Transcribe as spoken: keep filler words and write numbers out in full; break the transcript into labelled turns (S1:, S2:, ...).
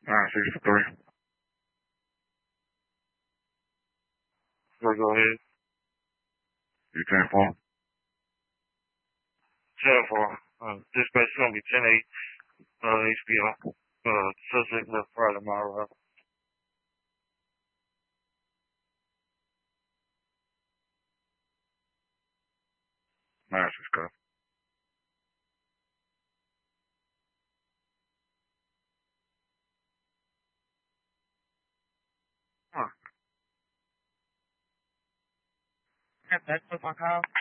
S1: nine sixty-three.
S2: So go ahead.
S1: You ten four.
S2: ten four. Uh, dispatch is going to be ten eight. Uh, H B O. Uh, suspect left Friday tomorrow.
S1: nine six go.
S2: Huh. That's what my call.